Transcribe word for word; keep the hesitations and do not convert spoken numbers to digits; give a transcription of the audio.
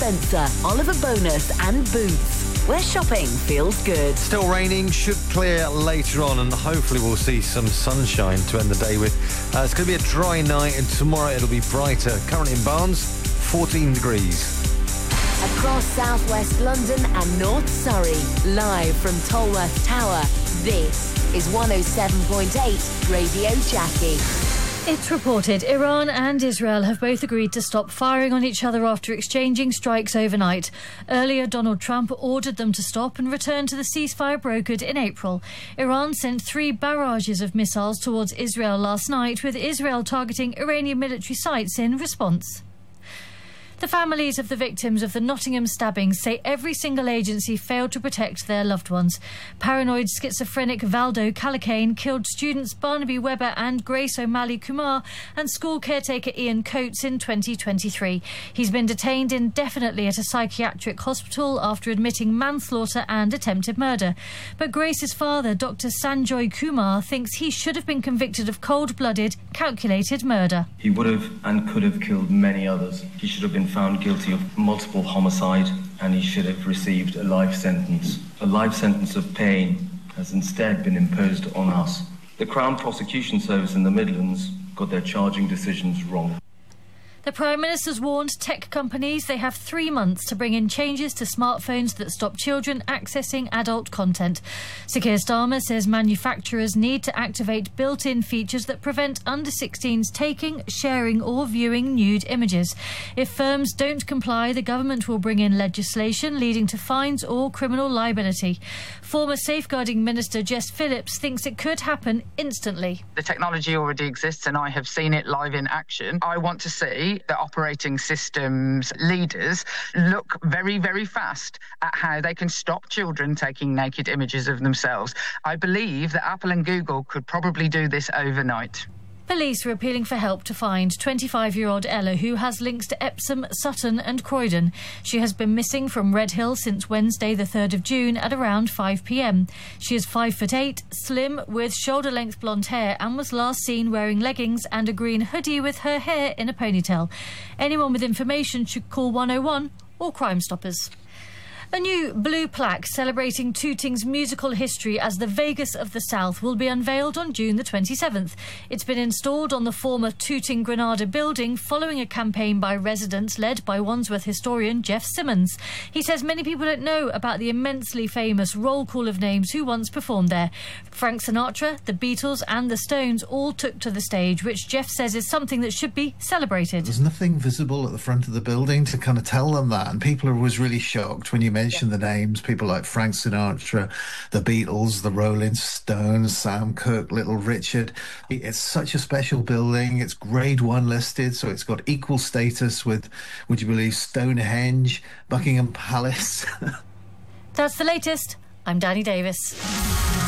Spencer, Oliver Bonus and Boots, where shopping feels good. Still raining, should clear later on, and hopefully we'll see some sunshine to end the day with. Uh, it's going to be a dry night, and tomorrow it'll be brighter. Currently in Barnes, fourteen degrees. Across southwest London and North Surrey, live from Tolworth Tower, this is one oh seven point eight Radio Jackie. It's reported Iran and Israel have both agreed to stop firing on each other after exchanging strikes overnight. Earlier, Donald Trump ordered them to stop and return to the ceasefire brokered in April. Iran sent three barrages of missiles towards Israel last night, with Israel targeting Iranian military sites in response. The families of the victims of the Nottingham stabbings say every single agency failed to protect their loved ones. Paranoid schizophrenic Valdo Calacane killed students Barnaby Webber and Grace O'Malley Kumar and school caretaker Ian Coates in twenty twenty-three. He's been detained indefinitely at a psychiatric hospital after admitting manslaughter and attempted murder. But Grace's father, Doctor Sanjoy Kumar, thinks he should have been convicted of cold-blooded, calculated murder. He would have and could have killed many others. He should have been found guilty of multiple homicide, and he should have received a life sentence. A life sentence of pain has instead been imposed on us. The Crown Prosecution Service in the Midlands got their charging decisions wrong. The Prime Minister's warned tech companies they have three months to bring in changes to smartphones that stop children accessing adult content. Sir Keir Starmer says manufacturers need to activate built-in features that prevent under sixteens taking, sharing or viewing nude images. If firms don't comply, the government will bring in legislation leading to fines or criminal liability. Former Safeguarding Minister Jess Phillips thinks it could happen instantly. The technology already exists and I have seen it live in action. I want to see the operating systems leaders look very, very fast at how they can stop children taking naked images of themselves. I believe that Apple and Google could probably do this overnight. Police are appealing for help to find twenty-five-year-old Ella, who has links to Epsom, Sutton and Croydon. She has been missing from Redhill since Wednesday the third of June at around five p m. She is five foot eight, slim, with shoulder-length blonde hair, and was last seen wearing leggings and a green hoodie with her hair in a ponytail. Anyone with information should call one oh one or Crime Stoppers. A new blue plaque celebrating Tooting's musical history as the Vegas of the South will be unveiled on June the twenty-seventh. It's been installed on the former Tooting Granada building following a campaign by residents led by Wandsworth historian Jeff Simmons. He says many people don't know about the immensely famous roll call of names who once performed there. Frank Sinatra, the Beatles and the Stones all took to the stage, which Jeff says is something that should be celebrated. There's nothing visible at the front of the building to kind of tell them that, and people are always really shocked when you mention the names, people like Frank Sinatra, the Beatles, the Rolling Stones, Sam Cooke, Little Richard. It's such a special building. It's grade one listed, so it's got equal status with, would you believe, Stonehenge, Buckingham Palace. That's the latest. I'm Danny Davis.